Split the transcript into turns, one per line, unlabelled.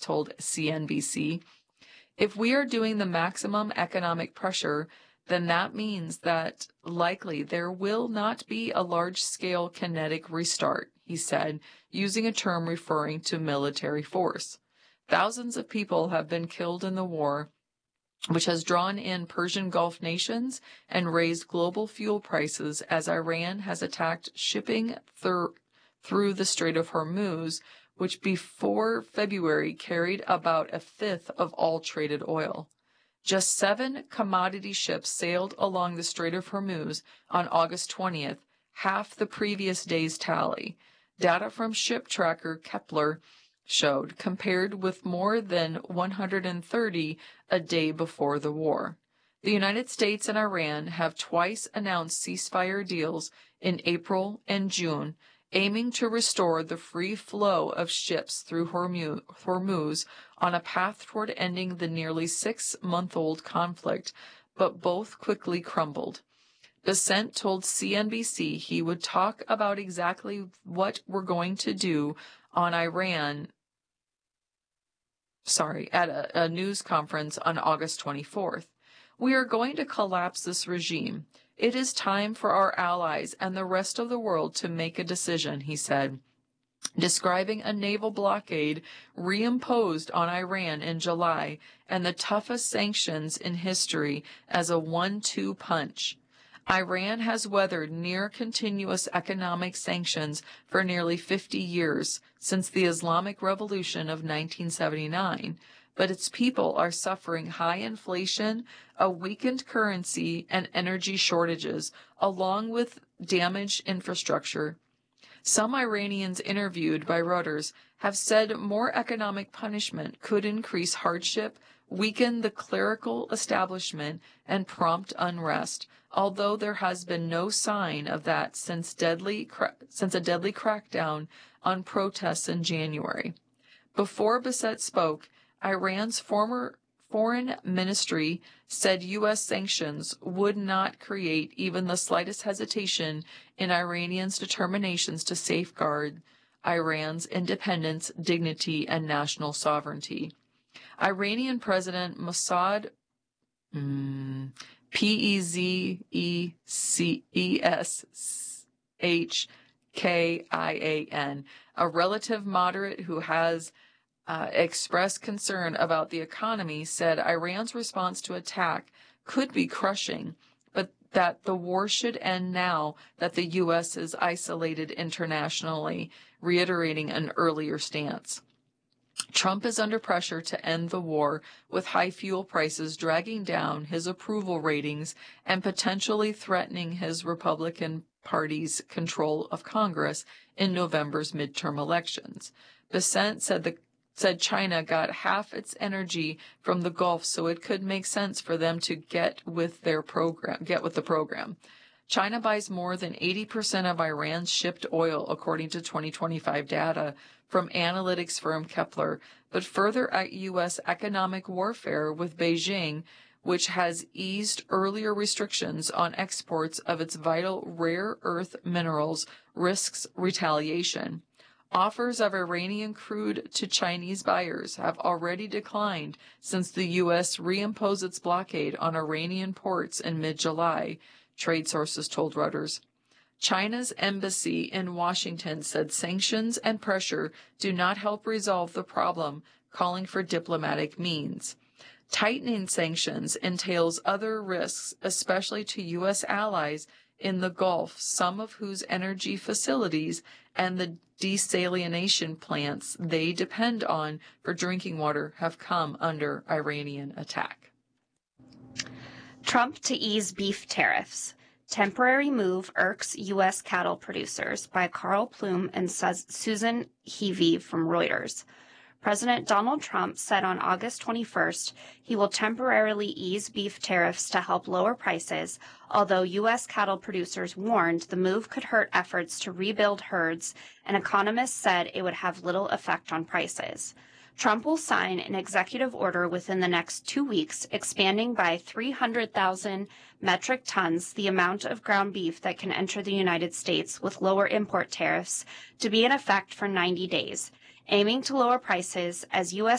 told CNBC. If we are doing the maximum economic pressure, then that means that likely there will not be a large-scale kinetic restart, he said, using a term referring to military force. Thousands of people have been killed in the war, which has drawn in Persian Gulf nations and raised global fuel prices as Iran has attacked shipping through the Strait of Hormuz, which before February carried about a fifth of all traded oil. Just 7 commodity ships sailed along the Strait of Hormuz on August 20th, half the previous day's tally. Data from ship tracker Kepler showed, compared with more than 130 a day before the war. The United States and Iran have twice announced ceasefire deals in April and June, aiming to restore the free flow of ships through Hormuz on a path toward ending the nearly 6-month-old conflict, but both quickly crumbled. Bessent told CNBC he would talk about exactly what we're going to do on at a news conference on August 24th. We are going to collapse this regime. It is time for our allies and the rest of the world to make a decision, he said, describing a naval blockade reimposed on Iran in July and the toughest sanctions in history as a 1-2 punch. Iran has weathered near-continuous economic sanctions for nearly 50 years, since the Islamic Revolution of 1979, but its people are suffering high inflation, a weakened currency, and energy shortages, along with damaged infrastructure. Some Iranians interviewed by Reuters have said more economic punishment could increase hardship, weaken the clerical establishment, and prompt unrest, although there has been no sign of that since a deadly crackdown on protests in January. Before Bessent spoke, Iran's former foreign ministry said U.S. sanctions would not create even the slightest hesitation in Iranians' determinations to safeguard Iran's independence, dignity, and national sovereignty. Iranian President Mossad Pezeshkian, a relative moderate who has expressed concern about the economy, said Iran's response to attack could be crushing, but that the war should end now that the U.S. is isolated internationally, reiterating an earlier stance. Trump is under pressure to end the war, with high fuel prices dragging down his approval ratings and potentially threatening his Republican Party's control of Congress in November's midterm elections. Bessent said China got half its energy from the Gulf, so it could make sense for them to get with the program. China buys more than 80% of Iran's shipped oil, according to 2025 data from analytics firm Kepler, but further U.S. economic warfare with Beijing, which has eased earlier restrictions on exports of its vital rare earth minerals, risks retaliation. Offers of Iranian crude to Chinese buyers have already declined since the U.S. reimposed its blockade on Iranian ports in mid-July, trade sources told Reuters. China's embassy in Washington said sanctions and pressure do not help resolve the problem, calling for diplomatic means. Tightening sanctions entails other risks, especially to U.S. allies in the Gulf, some of whose energy facilities and the desalination plants they depend on for drinking water have come under Iranian attack.
Trump to ease beef tariffs. Temporary move irks U.S. cattle producers, by Carl Plume and Susan Heavey from Reuters. President Donald Trump said on August 21st he will temporarily ease beef tariffs to help lower prices, although U.S. cattle producers warned the move could hurt efforts to rebuild herds, and economists said it would have little effect on prices. Trump will sign an executive order within the next 2 weeks, expanding by 300,000 metric tons the amount of ground beef that can enter the United States with lower import tariffs to be in effect for 90 days, aiming to lower prices as U.S.